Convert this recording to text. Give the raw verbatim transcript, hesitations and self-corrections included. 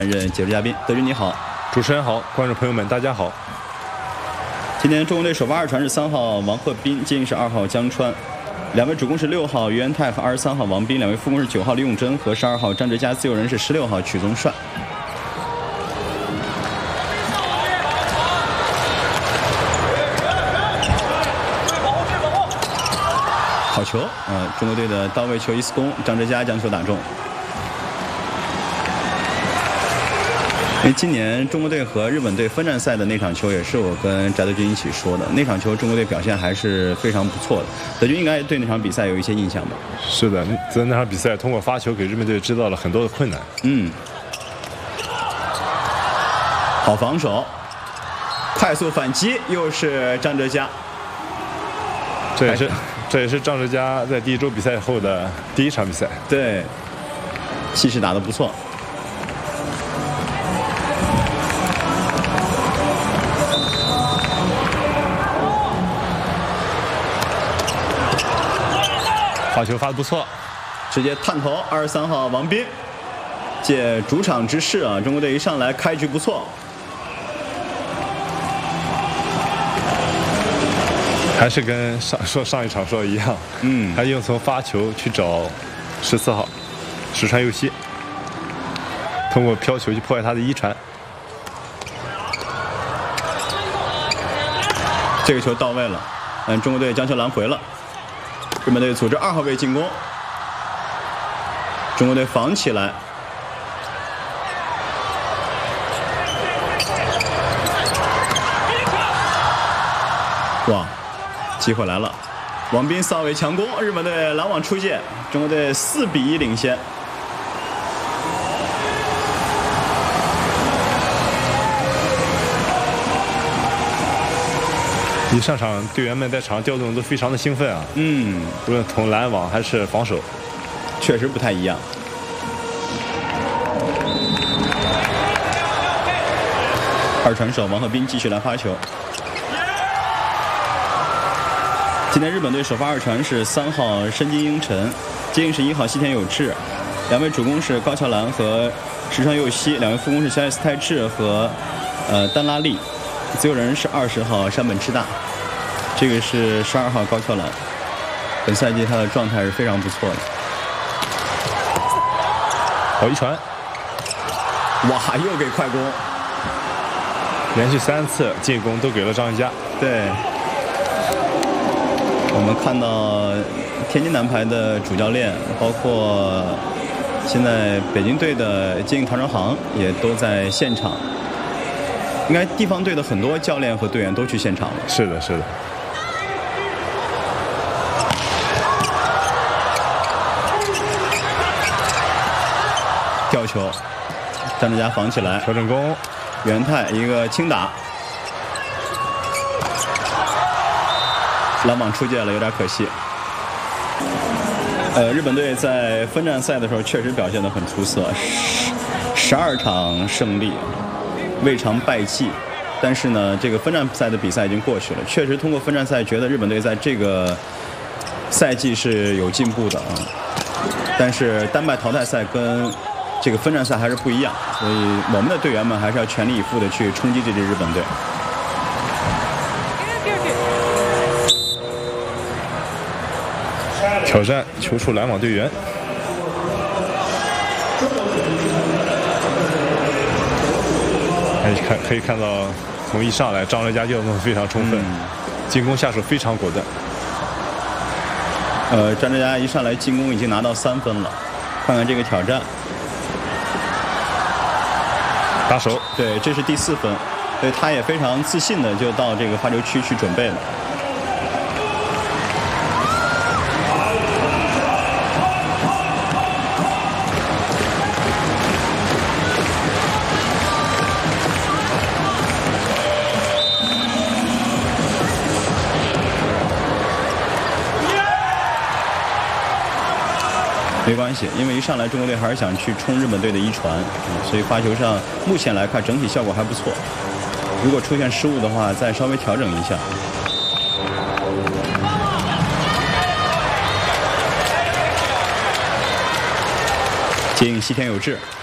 任解说嘉宾，德军你好， 主持人好，观众朋友们大家好。 今天中国队首发二传是三号王鹤斌，接应是二号江川，两位主攻是六号于元泰和二十三号王斌，两位副攻是九号李永珍和十二号张哲嘉，自由人是十六号曲宗帅。好球，呃，中国队的到位球一次攻，张哲嘉将球打中。因为今年中国队和日本队分站赛的那场球，也是我跟翟德军一起说的。那场球中国队表现还是非常不错的。德军应该对那场比赛有一些印象吧？ 是的，在那场比赛通过发球给日本队制造了很多的困难。 嗯，好防守，快速反击，又是张哲嘉。 这也是这也是张哲嘉在第一周比赛后的第一场比赛。 对，气势打得不错。 发球发得不错， 直接探头，二十三号王斌借主场之势啊，中国队一上来开局不错， 还是跟上说上一场说的一样，嗯，还用从发球去找十四号石川佑希，通过飘球去破坏他的一传。 这个球到位了，嗯，中国队将球拦回了。日本队组织二号位进攻，中国队防起来，哇，机会来了！王斌扫尾强攻，日本队拦网出界，中国队四比一领先。 一上场，队员们在场上调动都非常的兴奋啊！ 嗯， 无论从拦网还是防守， 确实不太一样。二传手王鹤斌继续来发球。今天日本队首发二传是三号深津英臣，接应是一号西田有志，两位主攻是高桥兰和石川佑希，两位副攻是小野斯泰志和呃丹拉利。自由人是二十号山本赤大，这个是十二号高桥兰。本赛季他的状态是非常不错的。 好一传， 哇，又给快攻， 连续三次进攻都给了张哲嘉。 对，我们看到天津男排的主教练，包括现在北京队的接应唐朝航也都在现场。应该地方队的很多教练和队员都去现场了。 是的，是的。 吊球，张哲嘉防起来， 调整攻， 元泰一个轻打，拦网出界了，有点可惜。呃，日本队在分站赛的时候确实表现得很出色，十二场胜利。未尝败绩，但是呢，这个分站赛的比赛已经过去了。确实，通过分站赛，觉得日本队在这个赛季是有进步的啊。但是单败淘汰赛跟这个分站赛还是不一样，所以我们的队员们还是要全力以赴的去冲击这支日本队。 挑战球出拦网队员。可以看可以看到，从一上来张哲嘉调动非常充分，嗯、进攻下手非常果断。 呃，张哲嘉一上来进攻已经拿到三分了，看看这个挑战， 打手， 对，这是第四分，所以他也非常自信的就到这个发球区去准备了。没关系，因为一上来中国队还是想去冲日本队的一传，所以发球上目前来看整体效果还不错。如果出现失误的话，再稍微调整一下。接应西田有志。